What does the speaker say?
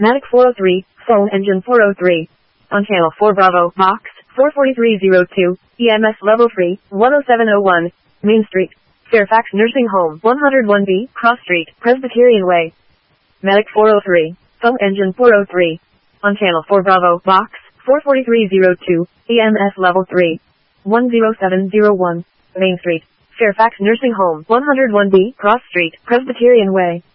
Matic 403, phone engine 403. On channel 4 Bravo, box 44302, EMS level 3, 10701, Main Street, Fairfax Nursing Home, 101B, Cross Street, Presbyterian Way. Matic 403, phone engine 403. On channel 4 Bravo, box 44302, EMS level 3, 10701, Main Street, Fairfax Nursing Home, 101B, Cross Street, Presbyterian Way.